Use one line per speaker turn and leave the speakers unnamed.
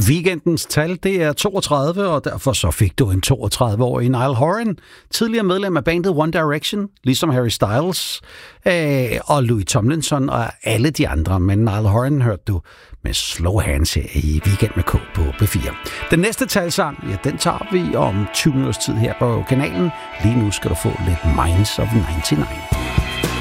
Weekendens tal, det er 32, og derfor så fik du en 32-årig Niall Horan, tidligere medlem af bandet One Direction, ligesom Harry Styles og Louis Tomlinson og alle de andre. Men Niall Horan hørte du med Slow Hands her i Weekend med K på B4. Den næste talsang, ja, den tager vi om 20 minutters tid her på kanalen. Lige nu skal du få lidt Minds of 99.